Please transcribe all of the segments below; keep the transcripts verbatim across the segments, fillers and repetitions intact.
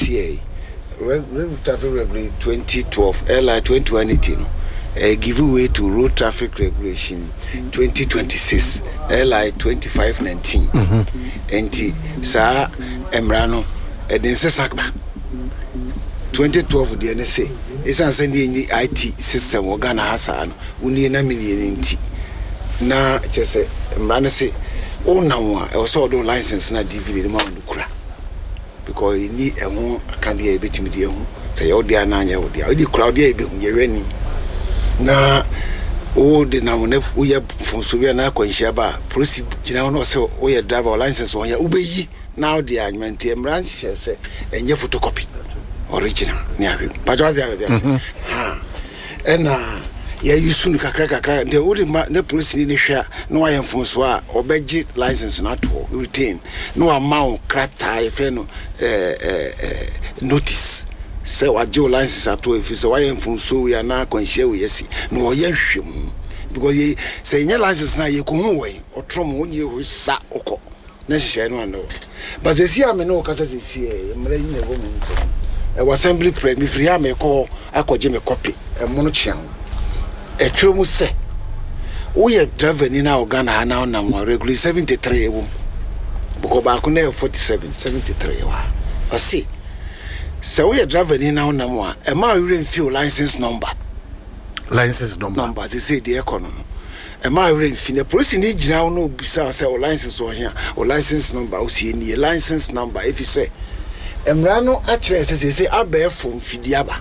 C A road traffic regulation twenty twelve L I twenty-one eighteen a giveaway to road traffic regulation twenty twenty-six L I twenty-five nineteen enti sa emrano edin se sakba twenty twelve the N S A isan send the I T system organ hasa no uni na million nti na chese emrano se o na wa e so do license na D V D ma ndukura because you need a more can be a bit medium say oh dear na nya oh dear the crowd there be ye reni na o de na mo we from so we na kwanhia ba police gina no say o ye driver license on ya ubeyi now the agreement branch say enye photocopy original ni ahwe ba jo dia dia ha ena ya yusu no kakra kakra de o de the police ni hwa no wa yemfo so a obeji license na to retain no amount krata e fe no eh eh notice say wa jo license ato e fi so wa yemfo so we na kwanhia we yesi no o ye hwem because ye say nya license na ye ko hu we otrom wo nye ho sa okọ na hihye no ando but se si ame no kasa se si e mra yin e go mu nse e assembly pre mi free ame ko akoje me copy e mo no chian e twemu se wo ye driver ni na Ghana na na mo regular seventy-three ewu because ba ko na forty-seven seventy-three wa asi se wo ye driver ni na na mo e ma we feel license number license number number they say the economy e ma we feel the police ni gina no bisa say o license o hia o license number o si ni license number if you say emra no a kire say say abefo mfidiaba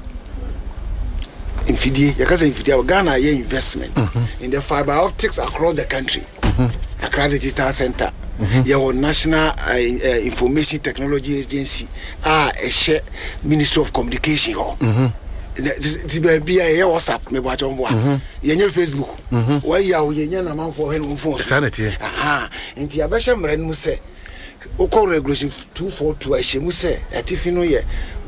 infidie yakasa infidie Ghana ye investment mm-hmm. in the fiber optics across the country mm-hmm. Accra Digital Center mm-hmm. your National uh, uh, Information Technology Agency ah a share Ministry of Communication ho mhm the be a WhatsApp me ba chombo ah ye nye Facebook why ya ye nye na manfo he no phone sanity aha enti abeshe mra nu se Oko regulation two forty-two ashemu say atifi no ye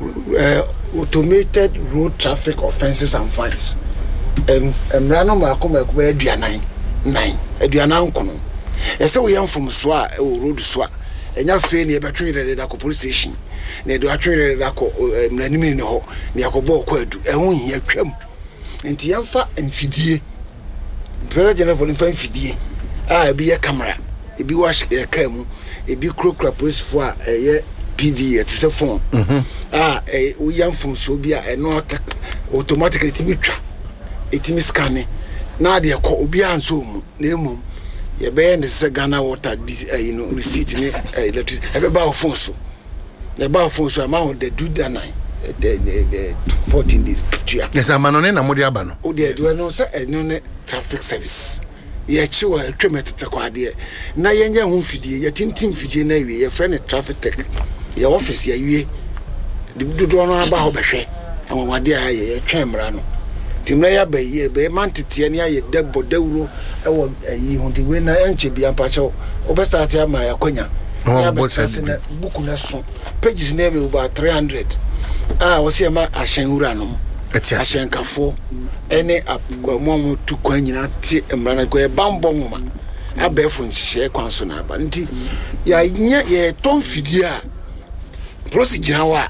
automated road traffic offences and fines em emra no ma akoma ekuba aduanan nine aduanan kono ese wo yam from so a road so a enya fe ne betwere da ko police station ne do atwere da ko mranimi ne ho ne akobo ko adu ehun hia twam enti yamfa mfidie pere general for mfidie ah bi ye camera ebi wash e kamu ebi krokra police for eh P D at the phone mhm ah eh we yam from so bia e no automatically timi twa etimi scan na de ko obi anso mu na emum ye be ne se Ghana water you know receipt ni electricity e be ba phone so e ba phone so amount the do that nine the the fourteen days picture yes amanone na modi aba no o de do no se eno ne traffic service ye chiwa twemetete kwa de na yenye hu fidie ye tintim fidie na wie ye friend traffic tech ye office ye wie de dodo no aba ho behwe amwade aye ye twemra no timra ya ba ye be mantete ne aye debo dawuro e wo ayi hu de we na enche bia mpacho obestart ya ma yakonya ya be na buku na so pages na be over three hundred ah wo se ma ahyanwura no ahyankafo ene akwamomo tu kwanyina ti emrana ko e bambo ngoma abefo nhye kwanso na aba nti ya nya ye ton fidie a procedure wa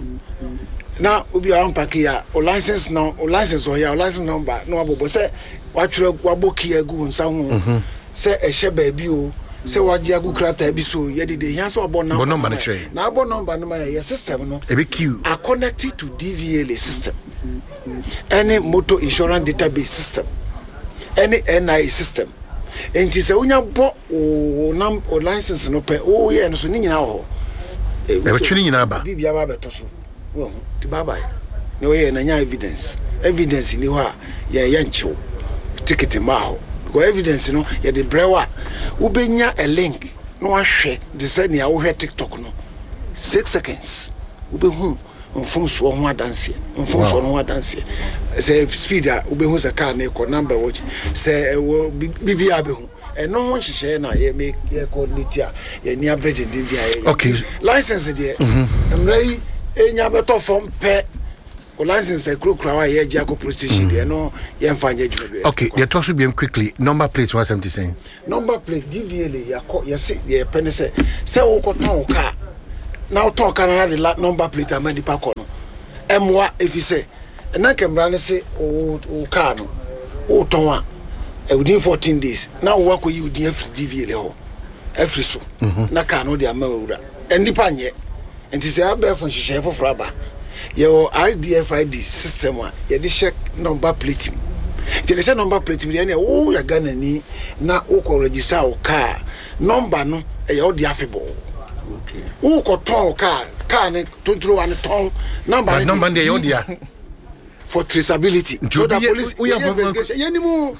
na obi a mpake ya o license na o license o ya o license number no abobo se wa twere waboki agu nsa ho se ehye ba bi o se waji agu krata bi so ye de de yan se obo number number na tray na abo number no ma ya system no e be queue are connected to D V L A system, any motor insurance database system, any N I A system. And it is a unya bo o nam o license no pe o ye no so ni nyina ho e be twini nyina ba bibia ba beto so wo ti baba no ye na nya evidence evidence ni ho a ye ye nchew ticket ma ho go evidence no ye de brewa wo benya a link no ahwe de say ne a wo hwe TikTok no six seconds wo be hu mfum so ho adanse mfum so ho adanse say speed a wo be hu say car na ko number watch say bibia be hu eno ho hihye na ye make ye coordinate a ye ni average din dia ye okay license dia emrai enya beto form pe o license e krokra wa ye gia ko police station dia no ye mfanye djuma be okay ye talk so bien quickly number plate one seventy saying number plate D V L ya ko ye se ye pen se se wo ko ton ka now talk and the number plate and many pack on emwa if you say na kemra say o o car no o ton within fourteen days now work with you the D V L every so na car no dey amawura enipa nye enti say abẹ fun hihye foforo aba your R D F I D system a ye dey check number plate ti dey check number plate we o ya Ghana ni na o ko register o car number no e ye o dey afebo okay o ko ton car car ne tontro an ton number number dey o dia for traceability so the police we have investigation ye ni mu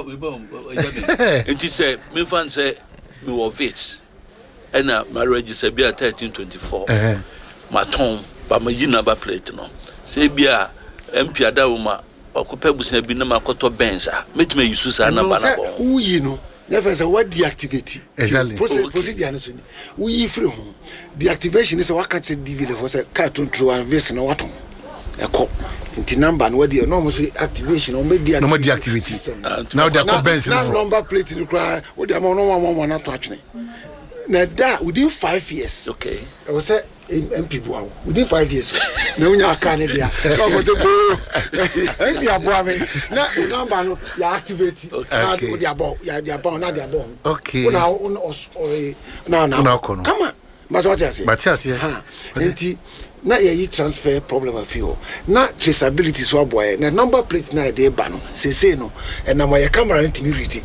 and she said, me fan say me were fit. And uh, my register be at thirteen twenty-four. Uh-huh. My tongue, but my yin number plate no. Say be a M P Adawuma or Copebus have been a koto benza. Make me use a number. Who you know? Never say what deactivate. Exactly. Procedure. We free home. Deactivation is a wakati D V L for say cartoon true and vest no what on. A cop. The number and what the enormous activation or maybe no more deactivity. Uh, now they are compensing. Now number plate in the cry. What the amount no one not touch me. Now that within five years. Okay. I was say M P Boa within five years. No one can it there. I was a M P Boa me. Now number no you activate. Okay. Now they are born. You are born. Now they are born. Okay. Now now now come on. But what I say. But yes, yeah. Enti na ye transfer problem of you na traceability so boy na number plate na dey ba no say say no and na my camera ntimi ready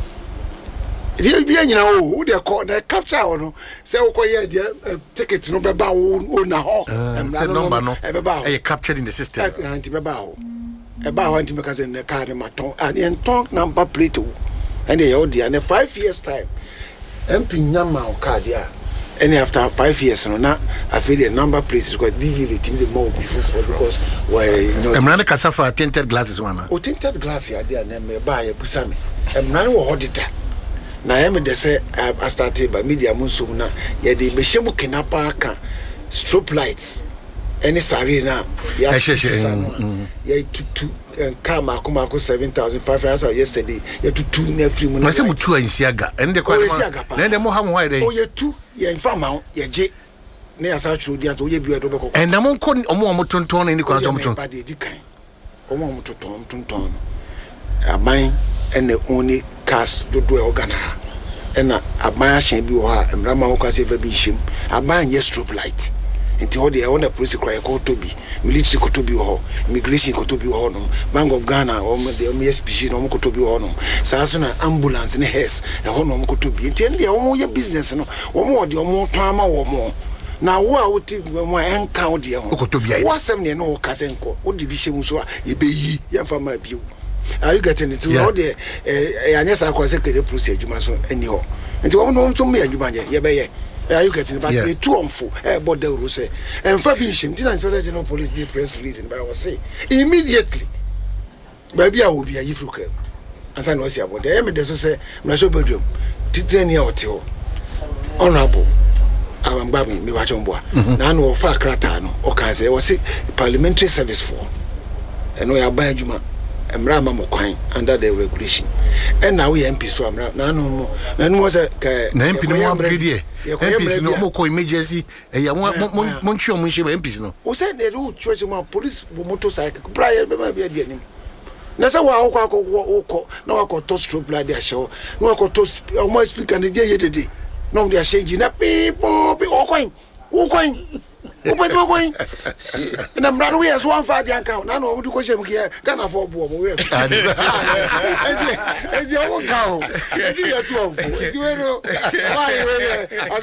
dey bia nyina o wo dey call na capture o no say wo koye dey ticket no be ba o na ho and say number no e be ba e captured in the system ntimi be ba ho e ba ho ntimi ka say na car ma ton and en ton number plate o and dey o dey na five years time M P nyama o car dia. And after five years, no, now I feel the number plate because D V L the more before because why you know. I'm running casa for tinted glasses one. Oh, tinted glasses are there. And me buy a busami. I'm running with auditor. Now I am the say I started by media munsum na. Yeah, the meshemu kenapa kan strobe lights. Any sarina. Yeah, yeah, to to and come akumako seven thousand five hundred yesterday. Yeah, to two every month. I say we two in Siaga and the quite. Then the more how why they. Oh, yeah, two. Yeah, in fact, now, yeah, J. Near such road, yeah, to ye be a double. And I'm on con or more ton ton in the consumption. But they decay. Or more to ton, ton, ton. A mine and the only cast do do organa. And a mine shame you are, and Rama Okas ever be shim. A mine, yes, strobe light. Until the owner police cry called to be military could to be or immigration could to be on Bank of Ghana or the M S P C no could to be on Sasuna ambulance in a haze a home could to be intended your business no or more the more time or more. Now what would it when my encounter could to be what's some no Kazenko or the Bishop Musua ye be ye young from my view. Are you getting it to all the yes I was a procedure anyhow and to one to me and you man ye. Are you getting back? Yeah. Two on four, eh, but they will say, and Fabian, didn't Inspector General Police did press release, but I will say immediately, baby, I will be a Ifruka. As I know, see about the Emmy doesn't say, National Belgium, ten year or two. Honorable, I am Babi, me watch on board. Nano or far cratano, or can say, was it parliamentary service for? And we are by Juma. And Rama Mokwine under the regulation. And now we M P so I'm now no more. Then was a M P no upgrade. M P no more emergency. Eh, Montreal Munshi M P no. O say the road church my police motorcycle. Brian be be dey nim. Na say wa akọ akọ akọ na wa akọ to strobe light dey show. Na wa akọ to o mo speaker na dey yedede. Na dey change na people be o coin. O coin. Open my coin. And I'm running away as one five young count. I know what to question here. Can afford bomb. And you won't go. And you are twelve. You know why? I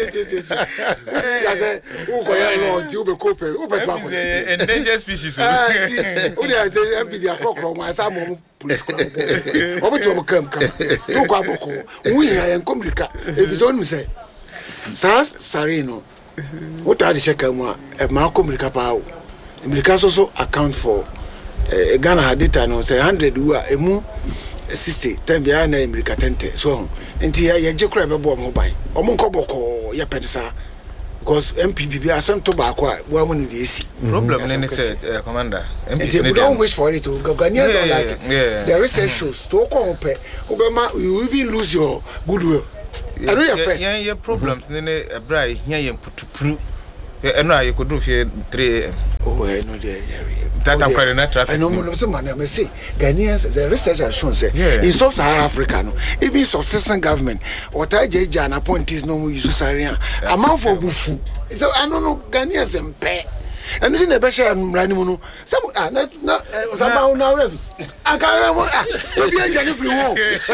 said, who can Lord, you be cooper, open my coin. Endangered species. Only I M P the crocodile, my son, police. Over to come, come. Two quaboko. We are in Comrica. If it's only say, Sas Sarino. What are the second one? A Malcolm Ricapao. America also account for a Ghana had data no say hundred who are a moon sixty ten behind America tente. So until I just grab a bomb mobile. Or Monkoboko, Yapedsa. Because M P B are some tobacco, woman in the A C. Problem, then it said, Commander. We don't wish for it to go. The research shows to compare. Obama, you even lose your goodwill. I know your face. Yeah, your problems. Then a bride here you put to prove. e no I could do three a m Oh, I know the that I'm quite not traffic. I know some man I say Ghanaians the research has shown say in sub-Saharan Africa no even subsistence government what I J J and appointees no use Saharan amount for bufu. So I don't know Ghanaians and pay. And in the Besha and Ranimuno, some are not somehow now. I can't be a Ghanaian free war.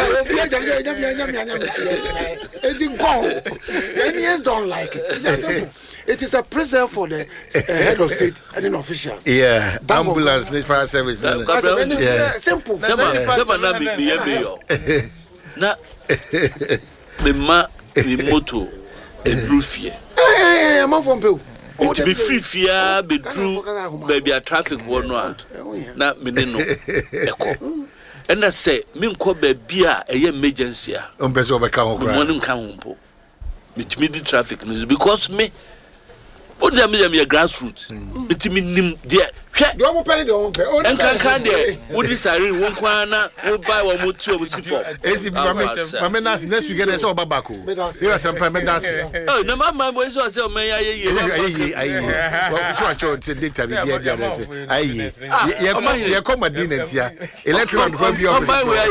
Ghanaians don't like it. It is a present for the uh, head of state and then officials. Yeah, Bank ambulance, need fire service. Uh, uh, yeah, simple. Never not be me. Na me ma me moto e brufie. Eh, I'm from Peru. It be free fear be true baby a traffic one no na me ne no eko. And I say me nko baby a eye emergency a. On be so be ka ho kra. Mo ne nka ho mpo. Me timi di traffic because me what do you mean grassroots? It mean nim there. Do you penny do pay? Oh, and can can there. What is I one kwana wo buy one more two of for. A C B mama nas next you get us all back. You are some payment dance. Oh, no mama boy so say me aye aye aye. Well for sure cho data be there there say. Aye. You you come Madina tia. Electrical from the office. Oh my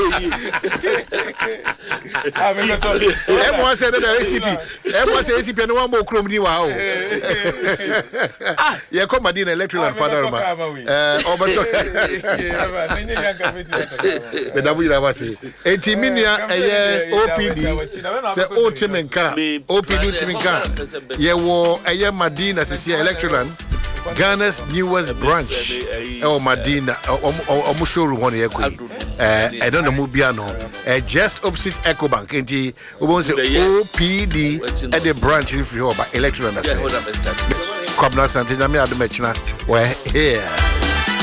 Everyone said that A C P. Everyone say A C P no one more chrome ni wa o. Ah, you come Madina electrical father. Eh obato me dabu ira wase enti minua eye O P D se o timenka O P D timenka ye wo eye Madina sisi Electroland Ghana's newest branch oh Madina omo showroom one ye koi eh I don't know mubiano eh just opposite Ecobank enti we say O P D at the branch in Frihoba Electroland as Kwabna Santana me admechna we're here.